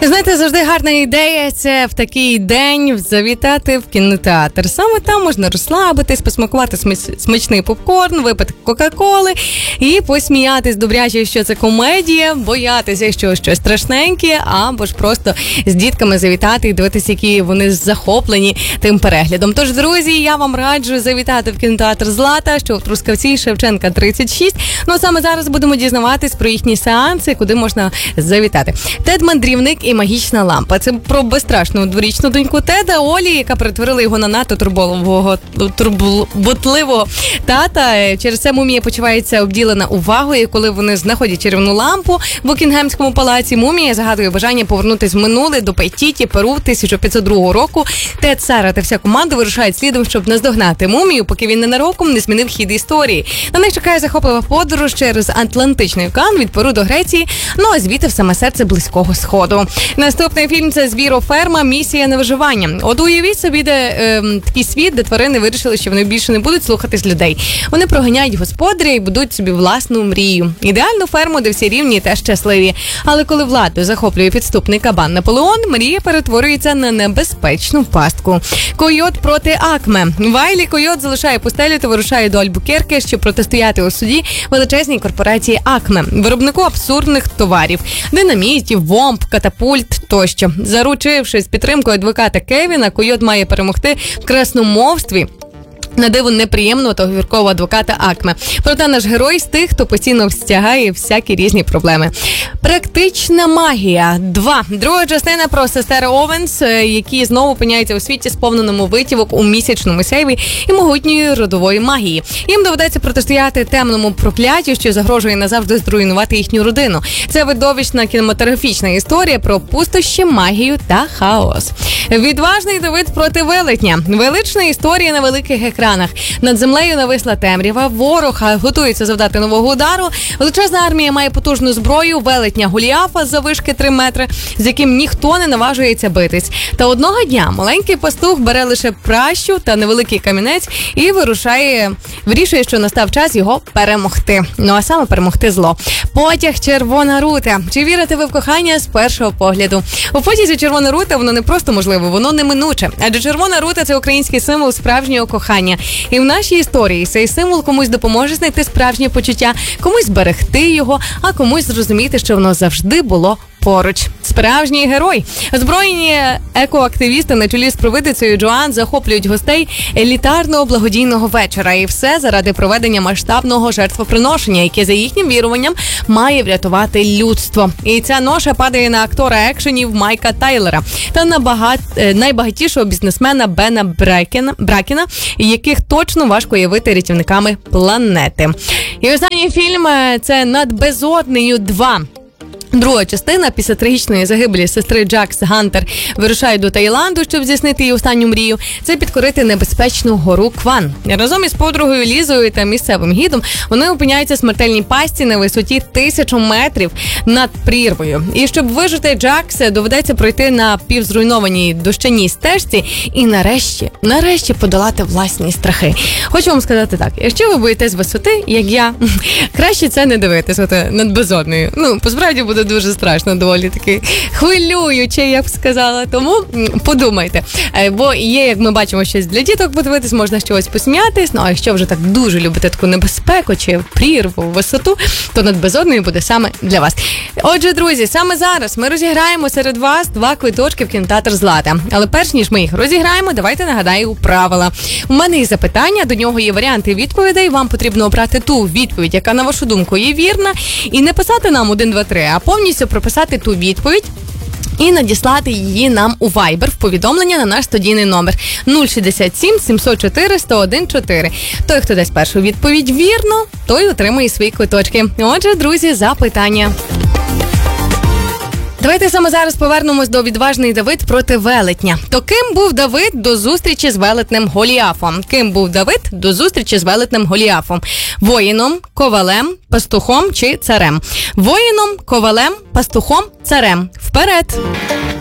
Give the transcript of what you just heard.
Знаєте, завжди гарна ідея – це в такий день завітати в кінотеатр. Саме там можна розслабитись, посмакувати смачний попкорн, випити кока-коли і посміятись добряче, що це комедія, боятися, що щось страшненьке, або ж просто з дітками завітати і дивитися, які вони захоплені тим переглядом. Тож, друзі, я вам раджу завітати в кінотеатр «Злата», що в Трускавці, Шевченка, 36. Ну, саме зараз будемо дізнаватись про їхні сеанси, куди можна завітати. Тед-мандрівник і магічна лампа. Це про безстрашну дворічну доньку Теда, Олі, яка перетворила його на надто турботливого тата. Через це мумія почувається обділена увагою, коли вони знаходять чарівну лампу в Букінгемському палаці. Мумія загадує бажання повернутися в минуле до Пайтіті, Перу 1502 року. Тед, Сара та вся команда вирушають слідом, щоб наздогнати мумію, поки він ненароком не змінив хід історії. На них чекає захоплива подорож через Атлантичний океан від Перу до Греції, ну а звідти в саме серце Близького Сходу. Наступний фільм – це «Звіроферма. Місія на виживання». От уявіть собі, такий світ, де тварини вирішили, що вони більше не будуть слухатись людей. Вони проганяють господаря і будуть собі власну мрію. Ідеальну ферму, де всі рівні та щасливі. Але коли владу захоплює підступний кабан Наполеон, мрія перетворюється на небезпечну пастку. Койот проти Акме. Вайлі Койот залишає пустелю та вирушає до Альбукерке, щоб протистояти у суді величезній корпорації Акме, виробнику абсурдних товарів – динамітів, бомб, катапульт тощо. Заручившись підтримкою адвоката Кевіна, Койот має перемогти в красномовстві на диво неприємного та говіркового адвоката Акме. Проте наш герой з тих, хто постійно стягає всякі різні проблеми. Практична магія 2. Друга частина про сестер Овенс, які знову опиняються у світі, сповненому витівок у місячному сяйві і могутньої родової магії. Їм доведеться протистояти темному прокляттю, що загрожує назавжди зруйнувати їхню родину. Це видовищна кінематографічна історія про пустощі, магію та хаос. Відважний Давид проти велетня. Велична історія на великих екранах. Над землею нависла темрява, ворог готується завдати нового удару. Величезна армія має потужну зброю, велетня Голіафа заввишки 3 метри, з яким ніхто не наважується битись. Та одного дня маленький пастух бере лише пращу та невеликий камінець і вирішує, що настав час його перемогти. Ну а саме перемогти зло. Потяг «Червона рута». Чи вірите ви в кохання з першого погляду? У потязі «Червона рута» воно не просто можливо, воно неминуче. Адже червона рута – це український символ справжнього кохання. І в нашій історії цей символ комусь допоможе знайти справжнє почуття, комусь зберегти його, а комусь зрозуміти, що воно завжди було поруч. Справжній герой. Озброєні екоактивісти на чолі з провидицею Джоан захоплюють гостей елітарного благодійного вечора. І все заради проведення масштабного жертвоприношення, яке за їхнім віруванням має врятувати людство. І ця ноша падає на актора екшенів Майка Тайлера та на найбагатішого бізнесмена Бена Бракена, яких точно важко уявити рятівниками планети. І останній фільм – це «Над безоднею 2». Друга частина після трагічної загибелі сестри Джакс Гантер вирушає до Таїланду, щоб здійснити її останню мрію. Це підкорити небезпечну гору Кван. Разом із подругою Лізою та місцевим гідом вони опиняються в смертельній пастці на висоті 1000 метрів над прірвою. І щоб вижити Джакс, доведеться пройти на півзруйнованій дощаній стежці і нарешті подолати власні страхи. Хочу вам сказати так, якщо ви боїтесь висоти, як я, краще це не дивитися над безоднею. Ну, посправді буде дуже страшно, доволі таки хвилююче, я б сказала. Тому подумайте. Бо є, як ми бачимо, щось для діток подивитись, можна щось посміятись. Ну, а якщо вже так дуже любите таку небезпеку чи прірву, висоту, то «Над безоднею» буде саме для вас. Отже, друзі, саме зараз ми розіграємо серед вас 2 квиточки в кінотеатр «Злата». Але перш ніж ми їх розіграємо, давайте нагадаю правила. У мене є запитання, до нього є варіанти відповідей. Вам потрібно обрати ту відповідь, яка, на вашу думку, є вірна, і не писати нам 1, 2, 3, а повністю прописати ту відповідь і надіслати її нам у Viber в повідомлення на наш студійний номер 067 704 101 4. Той, хто дасть першу відповідь вірно, той отримає свої квиточки. Отже, друзі, запитання. Давайте саме зараз повернемось до «Відважний Давид проти велетня». То ким був Давид до зустрічі з велетнем Голіафом? Ким був Давид до зустрічі з велетнем Голіафом? Воїном, ковалем, пастухом чи царем? Воїном, ковалем, пастухом, царем. Вперед!